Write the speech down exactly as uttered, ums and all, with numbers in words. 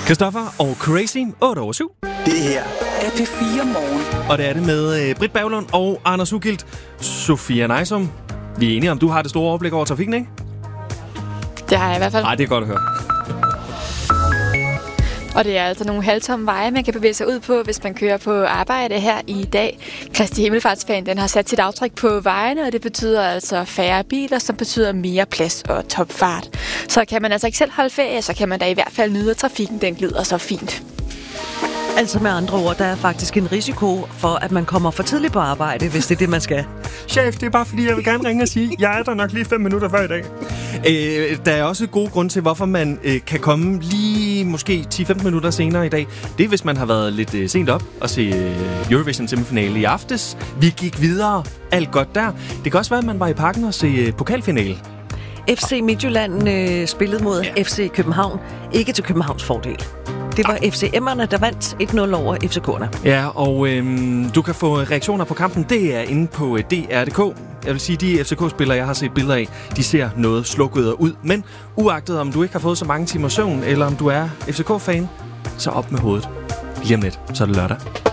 Christoffer og Crazy, otte over syv. Det her er P fire Morgen. Og det er det med Britt Berglund og Anders Ugilt. Sofia Nejsum, vi er enige om, du har det store overblik over trafikken, ikke? Det har jeg i hvert fald. Nej, det er godt at høre. Og det er altså nogle halvtomme veje, man kan bevæge sig ud på, hvis man kører på arbejde her i dag. Kristi Himmelfartsferien, den har sat sit aftryk på vejene, og det betyder altså færre biler, som betyder mere plads og topfart. Så kan man altså ikke selv holde ferie, så kan man da i hvert fald nyde, at trafikken den glider så fint. Altså med andre ord, der er faktisk en risiko for, at man kommer for tidligt på arbejde, hvis det er det, man skal. Chef, det er bare fordi, jeg vil gerne ringe og sige, jeg er der nok lige fem minutter før i dag. Øh, der er også gode grund til, hvorfor man øh, kan komme lige måske ti til femten minutter senere i dag. Det er, hvis man har været lidt øh, sent op og se øh, Eurovision semifinale i aftes. Vi gik videre. Alt godt der. Det kan også være, at man var i parken og se øh, pokalfinale. F C Midtjylland øh, spillede mod F C København. Ikke til Københavns fordel. Det var F C M'erne, der vandt et nul over F C K'erne. Ja, og øhm, du kan få reaktioner på kampen. Det er inde på D R punktum d k. Jeg vil sige, de F C K-spillere, jeg har set billeder af, de ser noget slukket ud. Men uagtet om du ikke har fået så mange timer søvn, eller om du er F C K-fan, så op med hovedet. Lige om lidt, så er det lørdag.